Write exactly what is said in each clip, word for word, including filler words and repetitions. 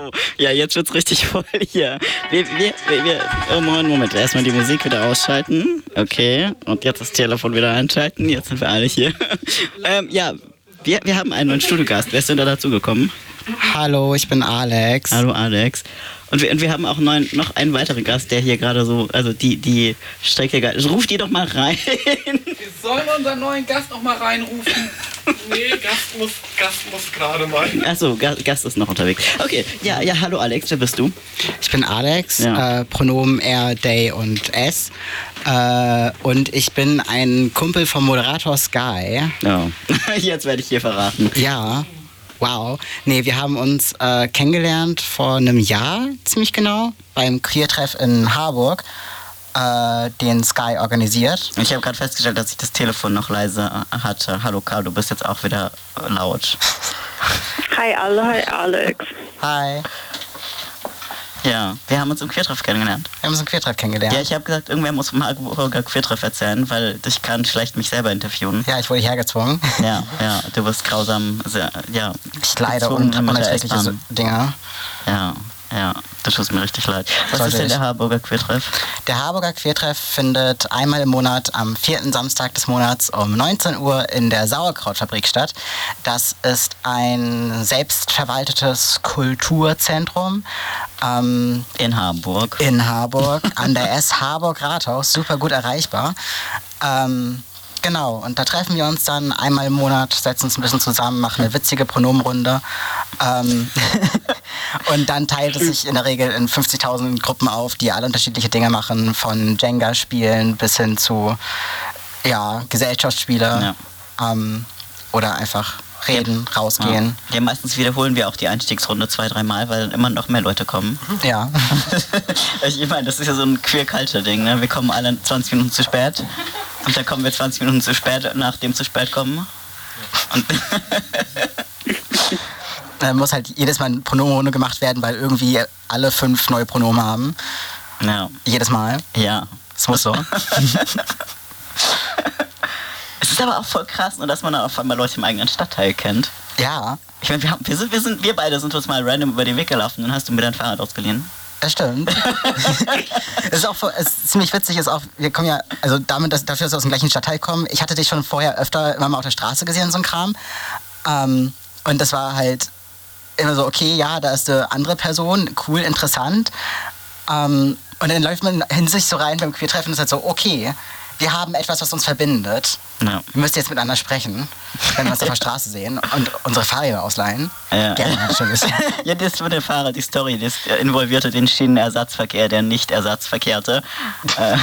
Oh, ja, jetzt wird's richtig voll hier. Wir, wir, wir, wir, oh, Moment, Moment. Erstmal die Musik wieder ausschalten. Okay. Und jetzt das Telefon wieder einschalten. Jetzt sind wir alle hier. ähm, ja, wir, wir haben einen neuen Studiogast. Wer ist denn da dazugekommen? Hallo, ich bin Alex. Hallo, Alex. Und wir, und wir haben auch neuen, noch einen weiteren Gast, der hier gerade so, also die, die Strecke, also ruft die doch mal rein. Wir sollen unseren neuen Gast noch mal reinrufen. Nee, Gast muss, Gast muss gerade mal. Achso, Gast ist noch unterwegs. Okay, ja, ja, hallo Alex, wer bist du? Ich bin Alex, Ja. äh, Pronomen er, they und es. Äh, und ich bin ein Kumpel vom Moderator Sky. Ja, jetzt werde ich hier verraten. Ja, wow. Nee, wir haben uns äh, kennengelernt vor einem Jahr, ziemlich genau, beim Queertreff in Harburg, äh, den Sky organisiert. Ich habe gerade festgestellt, dass ich das Telefon noch leise hatte. Hallo Karl, du bist jetzt auch wieder laut. Hi alle, hi Alex. Hi. Ja, wir haben uns im Queertreff kennengelernt. Wir haben uns im Queertreff kennengelernt. Ja, ich habe gesagt, irgendwer muss vom Harburger Queertreff erzählen, weil ich kann schlecht mich selber interviewen. Ja, ich wurde hergezwungen. Ja, ja, du bist grausam, sehr, ja. Ich leide gezwungen unter mit der unerträgliche S-Bahn. Dinge. Ja, ja, das tut mir richtig leid. Was Sollte ist denn ich. der Harburger Queertreff? Der Harburger Queertreff findet einmal im Monat am vierten Samstag des Monats um neunzehn Uhr in der Sauerkrautfabrik statt. Das ist ein selbstverwaltetes Kulturzentrum ähm, In Harburg. in Harburg an der S Harburg Rathaus, super gut erreichbar. Ähm, Genau, und da treffen wir uns dann einmal im Monat, setzen uns ein bisschen zusammen, machen eine witzige Pronomenrunde. Ähm und dann teilt es sich in der Regel in fünfzigtausend Gruppen auf, die alle unterschiedliche Dinge machen, von Jenga-Spielen bis hin zu ja, Gesellschaftsspiele Ja. ähm, oder einfach reden, rausgehen. Ja. Ja, meistens wiederholen wir auch die Einstiegsrunde zwei, dreimal, weil immer noch mehr Leute kommen. Ja. Ich meine, das ist ja so ein Queer-Culture-Ding, ne? Wir kommen alle zwanzig Minuten zu spät und dann kommen wir zwanzig Minuten zu spät, nach dem zu spät kommen. Und Dann muss halt jedes Mal eine Pronomenrunde gemacht werden, weil irgendwie alle fünf neue Pronomen haben. ja, Jedes Mal. ja. Das muss so. Es ist aber auch voll krass, nur dass man dann auf einmal Leute im eigenen Stadtteil kennt. Ja, Ich meine, wir, haben- wir, sind, wir, sind, wir beide sind uns mal random über den Weg gelaufen und dann hast du mir dein Fahrrad ausgeliehen. das stimmt. Es ist auch voll- es ist ziemlich witzig, ist auch, wir kommen ja, also damit, dass, dafür, dass wir aus dem gleichen Stadtteil kommen, ich hatte dich schon vorher öfter immer mal auf der Straße gesehen, so ein Kram. Ähm, und das war halt immer so, okay, ja, da ist eine andere Person, cool, interessant. Ähm, und dann läuft man in sich so rein beim Queertreffen und ist halt so, okay, wir haben etwas, was uns verbindet. Ja. Wir müssen jetzt miteinander sprechen, wenn wir uns auf der Straße sehen und unsere Fahrräder ausleihen. Ja. Gerne natürlich. Ja, das mit dem Fahrrad, die Story, das involvierte den Schienenersatzverkehr, der nicht Ersatzverkehrte. Äh,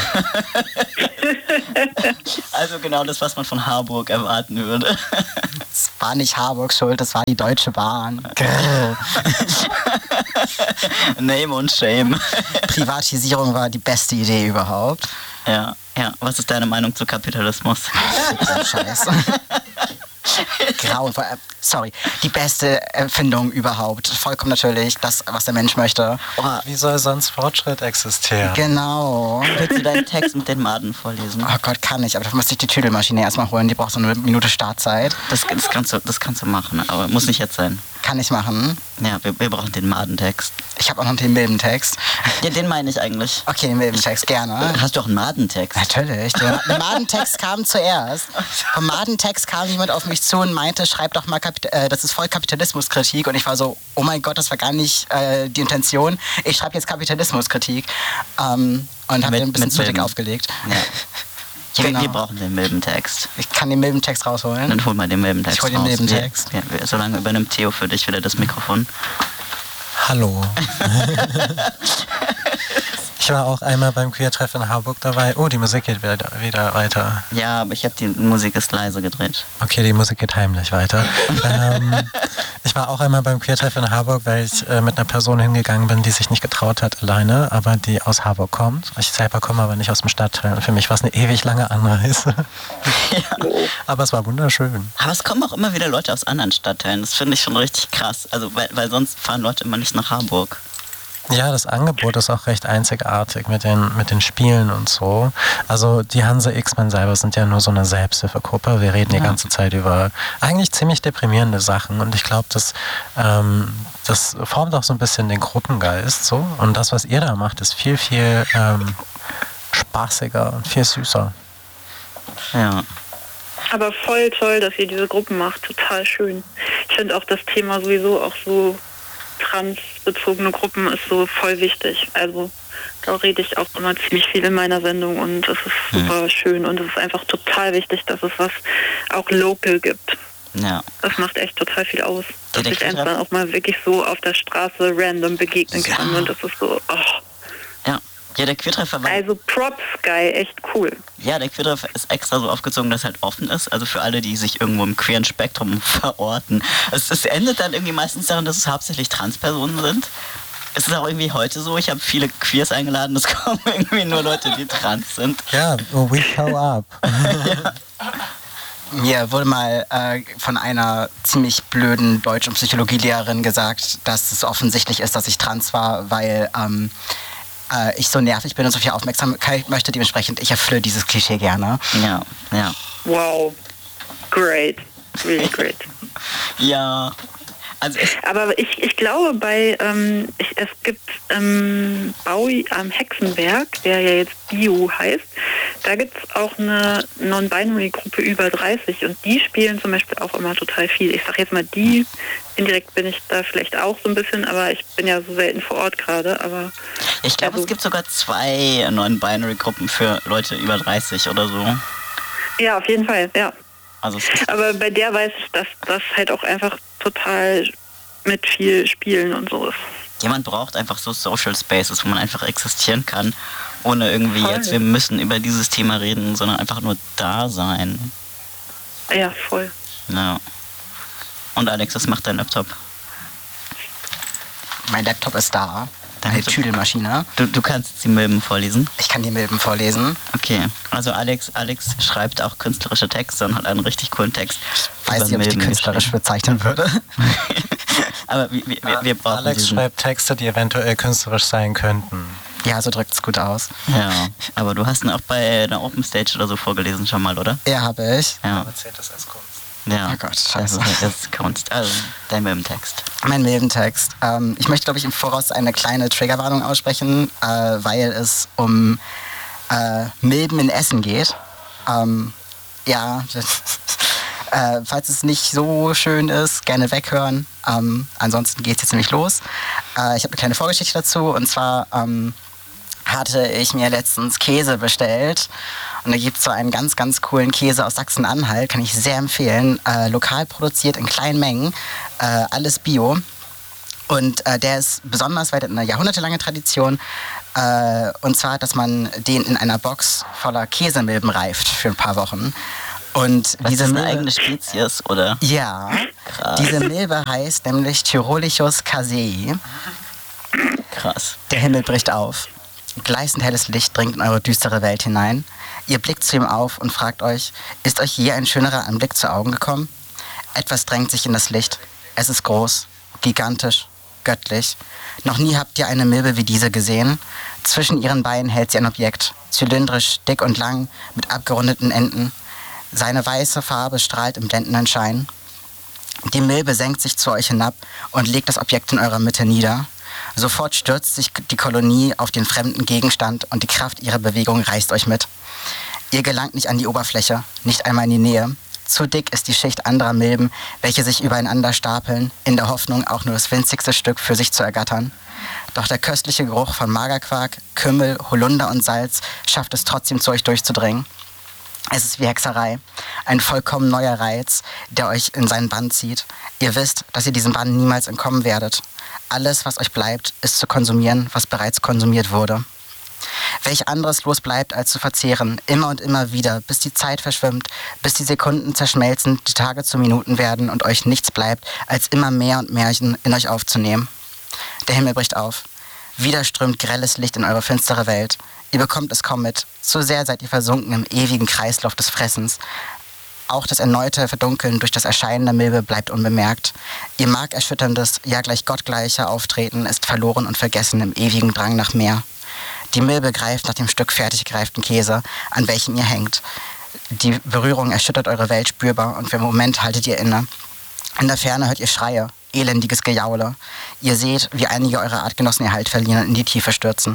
also genau das, was man von Harburg erwarten würde. Es war nicht Harburg schuld, das war die Deutsche Bahn. Grrr. Name und Shame. Privatisierung war die beste Idee überhaupt. Ja, ja. Was ist deine Meinung zu Kapitalismus? So Scheiß. Grauenvoll. Äh, Sorry. Die beste Erfindung überhaupt. Vollkommen natürlich. Das, was der Mensch möchte. Oh, Wie soll sonst Fortschritt existieren? Genau. willst du deinen Text mit den Maden vorlesen? Oh Gott, kann ich. Aber da müsste ich die Tüdelmaschine erstmal holen. Die braucht so eine Minute Startzeit. Das, das, kannst du, das kannst du machen, aber muss nicht jetzt sein. Kann ich machen. Ja, wir, wir brauchen den Madentext. Ich habe auch noch den Milbentext. Ja, den meine ich eigentlich. Okay, den Milbentext, gerne. Hast du auch einen Madentext? Natürlich. Der, der Madentext kam zuerst. Vom Madentext kam jemand auf mich zu und meinte, schreib doch mal, Kapit äh, das ist voll Kapitalismuskritik. Und ich war so, oh mein Gott, das war gar nicht äh, die Intention. Ich schreibe jetzt Kapitalismuskritik. Ähm, und habe Mit- den ein bisschen mit zu dick Milben. aufgelegt. Ja. Wir, Genau. wir brauchen den Milbentext. Ich kann den Milbentext rausholen. Dann hol mal den Milbentext Ich hol den raus. Milbentext. Wir, wir, wir, solange übernimmt Theo für dich wieder das Mikrofon. Hallo. Ich war auch einmal beim Queertreff in Harburg dabei. Oh, die Musik geht wieder, wieder weiter. Ja, aber ich habe die Musik ist leise gedreht. Okay, die Musik geht heimlich weiter. ähm, ich war auch einmal beim Queertreff in Harburg, weil ich äh, mit einer Person hingegangen bin, die sich nicht getraut hat alleine, aber die aus Harburg kommt. Ich selber komme aber nicht aus dem Stadtteil. Und für mich war es eine ewig lange Anreise. Ja. Aber es war wunderschön. Aber es kommen auch immer wieder Leute aus anderen Stadtteilen. Das finde ich schon richtig krass. Also, weil, weil sonst fahren Leute immer nicht nach Harburg. Ja, das Angebot ist auch recht einzigartig mit den, mit den Spielen und so. Also die Hanse X-Men selber sind ja nur so eine Selbsthilfegruppe. Wir reden die Ja. ganze Zeit über eigentlich ziemlich deprimierende Sachen und ich glaube, das, ähm, das formt auch so ein bisschen den Gruppengeist so. Und das, was ihr da macht, ist viel, viel ähm, spaßiger und viel süßer. Ja. Aber voll toll, dass ihr diese Gruppen macht. Total schön. Ich finde auch das Thema sowieso auch so transbezogene Gruppen ist so voll wichtig. Also da rede ich auch immer ziemlich viel in meiner Sendung und es ist super mhm. schön und es ist einfach total wichtig, dass es was auch local gibt. Ja. Das macht echt total viel aus. Dass Ja, ich einfach dann auch mal wirklich so auf der Straße random begegnen ja. kann und das ist so, oh. Ja. Ja, der Queertreffer war... Also Props, Guy, echt cool. Ja, der Queertreffer ist extra so aufgezogen, dass er halt offen ist. Also für alle, die sich irgendwo im queeren Spektrum verorten. Es, es endet dann irgendwie meistens darin, dass es hauptsächlich Transpersonen sind. Es ist auch irgendwie heute so, ich habe viele Queers eingeladen, es kommen irgendwie nur Leute, die trans sind. Ja, we show up. Ja. Mir wurde mal äh, von einer ziemlich blöden Deutsch- und Psychologielehrerin gesagt, dass es offensichtlich ist, dass ich trans war, weil ähm, äh, ich so nervig bin und so viel Aufmerksamkeit möchte. Dementsprechend, ich erfülle dieses Klischee gerne. Ja, ja. Wow. Great. Really great. Ja. Also ich, Aber ich, ich glaube, bei ähm, ich, es gibt ähm, Baui am Hexenberg, der ja jetzt Bio heißt, da gibt es auch eine Non-Binary-Gruppe über dreißig und die spielen zum Beispiel auch immer total viel. Ich sage jetzt mal die, indirekt bin ich da vielleicht auch so ein bisschen, aber ich bin ja so selten vor Ort gerade. Aber ich glaube, also, es gibt sogar zwei Non-Binary-Gruppen für Leute über dreißig oder so. Ja, auf jeden Fall, ja. Also es ist Aber bei der weiß ich, dass das halt auch einfach total mit viel Spielen und so ist. Jemand braucht einfach so Social Spaces, wo man einfach existieren kann, ohne irgendwie Voll. jetzt, wir müssen über dieses Thema reden, sondern einfach nur da sein. Ja, voll. Ja. Und Alex, was macht dein Laptop? Mein Laptop ist da. Dein Eine Laptop- Tüdelmaschine. Du, du kannst die Milben vorlesen? Ich kann die Milben vorlesen. Okay, also Alex, Alex schreibt auch künstlerische Texte und hat einen richtig coolen Text. Weiß über nicht, ob ich die Milben künstlerisch bezeichnen würde. geschrieben. Aber wir, wir, wir, wir brauchen Alex diesen, schreibt Texte, die eventuell künstlerisch sein könnten. Ja, so drückt es gut aus. Ja, aber du hast ihn auch bei einer Open Stage oder so vorgelesen schon mal, oder? Ja, habe ich. Ja, Aber zählt das als Kunst? ja. Oh Gott, das scheiße. ist, das ist Kunst. Also, dein Milbentext. Mein Milbentext. Ähm, ich möchte, glaube ich, im Voraus eine kleine Triggerwarnung aussprechen, äh, weil es um äh, Milben in Essen geht. Ähm, ja, äh, falls es nicht so schön ist, gerne weghören. Ähm, ansonsten geht es jetzt nämlich los. Äh, ich habe eine kleine Vorgeschichte dazu und zwar ähm, hatte ich mir letztens Käse bestellt. Und da gibt es so einen ganz, ganz coolen Käse aus Sachsen-Anhalt, kann ich sehr empfehlen. Äh, lokal produziert in kleinen Mengen, äh, alles Bio. Und äh, der ist besonders, weil der hat eine jahrhundertelange Tradition. Äh, und zwar, dass man den in einer Box voller Käsemilben reift für ein paar Wochen. Und Was diese ist eine Milbe, eigene Spezies, oder? ja, Krass. diese Milbe heißt nämlich Tyrolicus casei. Krass. Der Himmel bricht auf. Gleißend helles Licht dringt in eure düstere Welt hinein. Ihr blickt zu ihm auf und fragt euch, ist euch je ein schönerer Anblick zu Augen gekommen? Etwas drängt sich in das Licht. Es ist groß, gigantisch, göttlich. Noch nie habt ihr eine Milbe wie diese gesehen. Zwischen ihren Beinen hält sie ein Objekt, zylindrisch, dick und lang, mit abgerundeten Enden. Seine weiße Farbe strahlt im blendenden Schein. Die Milbe senkt sich zu euch hinab und legt das Objekt in eurer Mitte nieder. Sofort stürzt sich die Kolonie auf den fremden Gegenstand und die Kraft ihrer Bewegung reißt euch mit. Ihr gelangt nicht an die Oberfläche, nicht einmal in die Nähe. Zu dick ist die Schicht anderer Milben, welche sich übereinander stapeln, in der Hoffnung, auch nur das winzigste Stück für sich zu ergattern. Doch der köstliche Geruch von Magerquark, Kümmel, Holunder und Salz schafft es trotzdem zu euch durchzudringen. Es ist wie Hexerei, ein vollkommen neuer Reiz, der euch in seinen Bann zieht. Ihr wisst, dass ihr diesem Bann niemals entkommen werdet. Alles, was euch bleibt, ist zu konsumieren, was bereits konsumiert wurde. Welch anderes los bleibt, als zu verzehren, immer und immer wieder, bis die Zeit verschwimmt, bis die Sekunden zerschmelzen, die Tage zu Minuten werden und euch nichts bleibt, als immer mehr und mehr in euch aufzunehmen. Der Himmel bricht auf. Wieder strömt grelles Licht in eure finstere Welt. Ihr bekommt es kaum mit. Zu sehr seid ihr versunken im ewigen Kreislauf des Fressens. Auch das erneute Verdunkeln durch das Erscheinen der Milbe bleibt unbemerkt. Ihr markerschütterndes, ja gleich gottgleiche Auftreten ist verloren und vergessen im ewigen Drang nach mehr. Die Milbe greift nach dem Stück fertig gereiften Käse, an welchem ihr hängt. Die Berührung erschüttert eure Welt spürbar und für einen Moment haltet ihr inne. In der Ferne hört ihr Schreie, elendiges Gejaule. Ihr seht, wie einige eurer Artgenossen ihr Halt verlieren und in die Tiefe stürzen.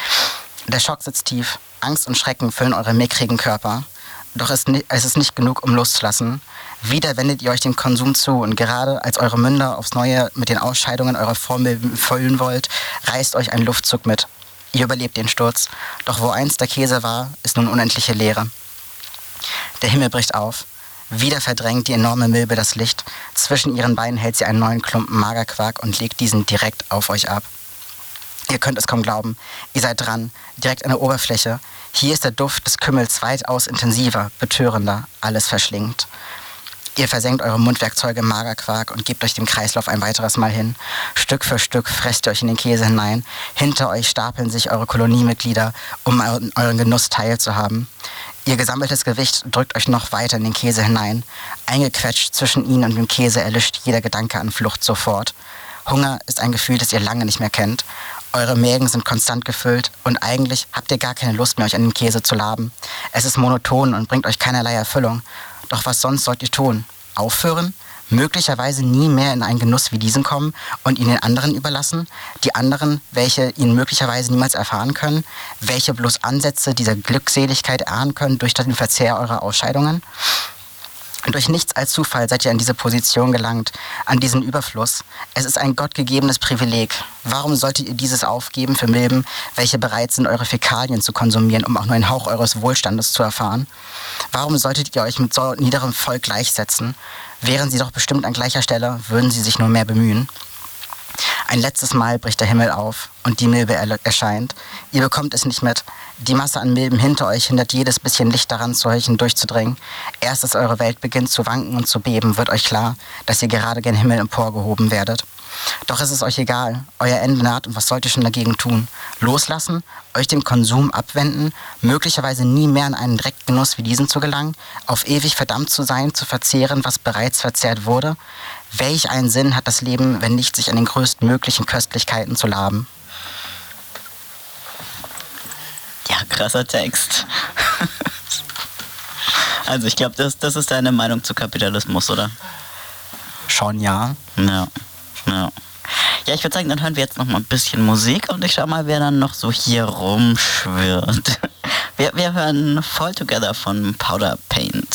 Der Schock sitzt tief. Angst und Schrecken füllen eure mickrigen Körper. Doch es ist nicht genug, um loszulassen. Wieder wendet ihr euch dem Konsum zu und gerade als eure Münder aufs Neue mit den Ausscheidungen eurer Formel füllen wollt, reißt euch ein Luftzug mit. Ihr überlebt den Sturz. Doch wo einst der Käse war, ist nun unendliche Leere. Der Himmel bricht auf. Wieder verdrängt die enorme Milbe das Licht. Zwischen ihren Beinen hält sie einen neuen Klumpen Magerquark und legt diesen direkt auf euch ab. Ihr könnt es kaum glauben. Ihr seid dran, direkt an der Oberfläche. Hier ist der Duft des Kümmels weitaus intensiver, betörender, alles verschlingt. Ihr versenkt eure Mundwerkzeuge im Magerquark und gebt euch dem Kreislauf ein weiteres Mal hin. Stück für Stück fresst ihr euch in den Käse hinein. Hinter euch stapeln sich eure Koloniemitglieder, um euren Genuss teilzuhaben. Ihr gesammeltes Gewicht drückt euch noch weiter in den Käse hinein. Eingequetscht zwischen ihnen und dem Käse erlischt jeder Gedanke an Flucht sofort. Hunger ist ein Gefühl, das ihr lange nicht mehr kennt. Eure Mägen sind konstant gefüllt und eigentlich habt ihr gar keine Lust mehr, euch an den Käse zu laben. Es ist monoton und bringt euch keinerlei Erfüllung. Doch was sonst sollt ihr tun? Aufhören? Möglicherweise nie mehr in einen Genuss wie diesen kommen und ihn den anderen überlassen? Die anderen, welche ihn möglicherweise niemals erfahren können? Welche bloß Ansätze dieser Glückseligkeit erahnen können durch den Verzehr eurer Ausscheidungen? Durch nichts als Zufall seid ihr an diese Position gelangt, an diesen Überfluss. Es ist ein gottgegebenes Privileg. Warum solltet ihr dieses aufgeben für Milben, welche bereit sind, eure Fäkalien zu konsumieren, um auch nur einen Hauch eures Wohlstandes zu erfahren? Warum solltet ihr euch mit so niederem Volk gleichsetzen? Wären sie doch bestimmt an gleicher Stelle, würden sie sich nur mehr bemühen. Ein letztes Mal bricht der Himmel auf und die Milbe erscheint. Ihr bekommt es nicht mit. Die Masse an Milben hinter euch hindert jedes bisschen Licht daran, zu euch hindurchzudringen. Erst als eure Welt beginnt zu wanken und zu beben, wird euch klar, dass ihr gerade gen Himmel emporgehoben werdet. Doch es ist euch egal. Euer Ende naht und was sollt ihr schon dagegen tun? Loslassen? Euch dem Konsum abwenden? Möglicherweise nie mehr in einen Dreckgenuss wie diesen zu gelangen? Auf ewig verdammt zu sein, zu verzehren, was bereits verzehrt wurde? Welch einen Sinn hat das Leben, wenn nicht sich an den größtmöglichen Köstlichkeiten zu laben? Ja, krasser Text. Also ich glaube, das, das ist deine Meinung zu Kapitalismus, oder? Schon, ja. Ja, ja. Ja, ich würde sagen, dann hören wir jetzt noch mal ein bisschen Musik und ich schau mal, wer dann noch so hier rumschwirrt. Wir, wir hören Fall Together von Powder Paint.